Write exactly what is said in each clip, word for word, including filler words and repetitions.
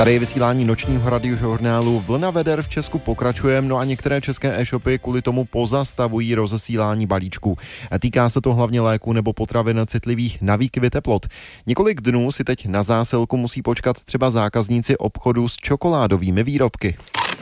Tady je vysílání nočního radiožurnálu. Vlna veder v Česku pokračuje, no a některé české e-shopy kvůli tomu pozastavují rozesílání balíčků. Týká se to hlavně léků nebo potravin citlivých na výkyvy teplot. Několik dnů si teď na zásilku musí počkat třeba zákazníci obchodu s čokoládovými výrobky.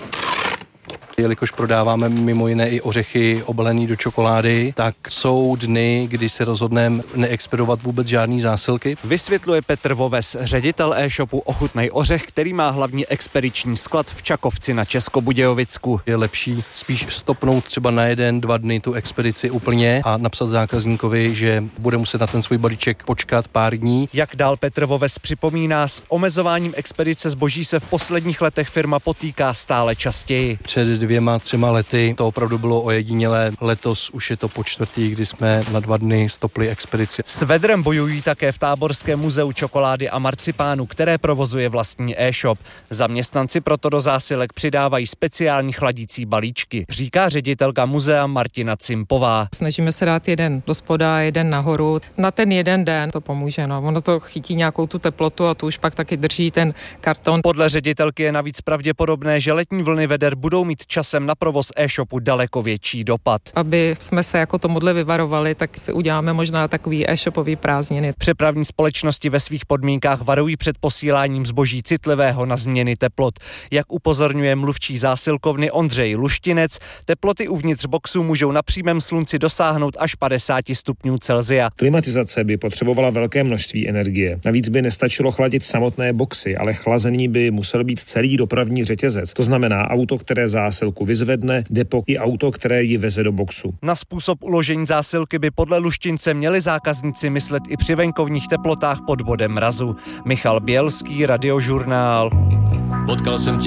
Jelikož prodáváme mimo jiné i ořechy obalený do čokolády, tak jsou dny, kdy se rozhodneme neexpedovat vůbec žádný zásilky. Vysvětluje Petr Voves, ředitel e-shopu Ochutnej ořech, který má hlavní expediční sklad v Čakovci na Českobudějovicku. Je lepší spíš stopnout třeba na jeden, dva dny tu expedici úplně a napsat zákazníkovi, že bude muset na ten svůj balíček počkat pár dní. Jak dál Petr Voves připomíná, s omezováním expedice zboží se v posledních letech firma potýká stále častěji. Před dvěma, třema lety to opravdu bylo ojedinělé. Letos už je to po čtvrtý, kdy jsme na dva dny stopli expedici. S vedrem bojují také v Táborském muzeu čokolády a marcipánu, které provozuje vlastní e-shop. Zaměstnanci proto do zásilek přidávají speciální chladící balíčky, říká ředitelka muzea Martina Cimpová. Snažíme se dát jeden do spoda, jeden nahoru. Na ten jeden den to pomůže. No. Ono to chytí nějakou tu teplotu a tu už pak taky drží ten karton. Podle ředitelky je navíc pravděpodobné, že letní vlny veder budou mít časem na provoz e-shopu daleko větší dopad. Aby jsme se jako tomuhle vyvarovali, tak si uděláme možná takový e-shopový prázdniny. Přepravní společnosti ve svých podmínkách varují před posíláním zboží citlivého na změny teplot. Jak upozorňuje mluvčí zásilkovny Ondřej Luštinec, teploty uvnitř boxu můžou na přímém slunci dosáhnout až padesát stupňů Celsia. Klimatizace by potřebovala velké množství energie. Navíc by nestačilo chladit samotné boxy, ale chlazení by musel být celý dopravní řetězec. To znamená auto, které zásilku vyzvedne, depo i auto, které ji veze do boxu. Na způsob uložení zásilky by podle Luštince měli zákazníci myslet i při venkovních teplotách pod bodem mrazu. Michal Bělský, Radiožurnál. Potkal jsem tě